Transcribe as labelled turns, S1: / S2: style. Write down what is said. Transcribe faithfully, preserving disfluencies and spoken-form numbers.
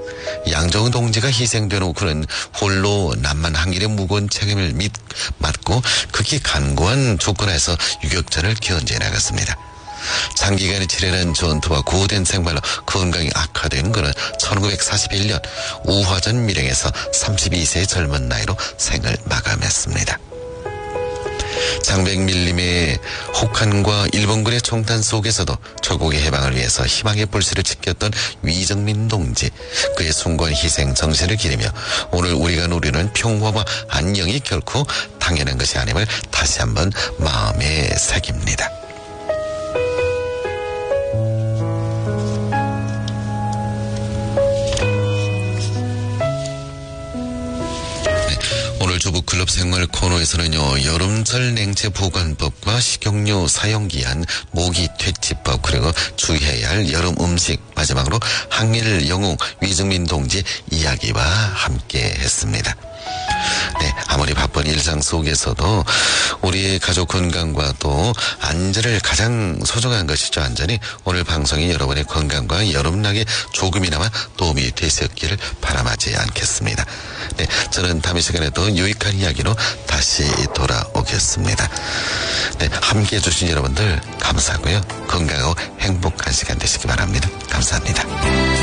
S1: 양정은 동지가 희생된 후 그는 홀로 남만 한 길의 무거운 책임을 믿, 맡고 극히 간고한 조건에서 유격전을 견제해 나갔습니다. 장기간의 치열한 전투와 고된 생활로 건강이 악화된 그는 천구백사십일 년 우화전 밀행에서 삼십이 세의 젊은 나이로 생을 마감했습니다. 장백밀림의 혹한과 일본군의 총탄 속에서도 조국의 해방을 위해서 희망의 불씨를 지켰던 위정민 동지, 그의 숭고한 희생 정신을 기리며 오늘 우리가 누리는 평화와 안녕이 결코 당연한 것이 아님을 다시 한번 마음에 새깁니다. 오늘 주부클럽 생활 코너에서는요, 여름철 냉채 보관법과 식용유 사용기한 모기 퇴치법, 그리고 주의해야 할 여름 음식, 마지막으로 항일 영웅 위증민 동지 이야기와 함께 했습니다. 네, 아무리 바쁜 일상 속에서도 우리의 가족 건강과 또 안전을 가장 소중한 것이죠. 안전이. 오늘 방송이 여러분의 건강과 여름나게 조금이나마 도움이 되셨기를 바람하지 않겠습니다. 네, 저는 다음 시간에 또 유익한 이야기로 다시 돌아오겠습니다. 네, 함께해 주신 여러분들 감사하고요. 건강하고 행복한 시간 되시기 바랍니다. 감사합니다.